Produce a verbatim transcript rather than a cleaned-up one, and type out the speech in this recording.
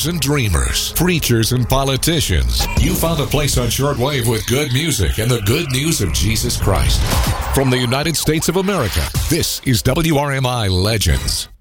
and dreamers, preachers and politicians. You found a place on shortwave with good music and the good news of Jesus Christ. From the United States of America, this is W R M I Legends.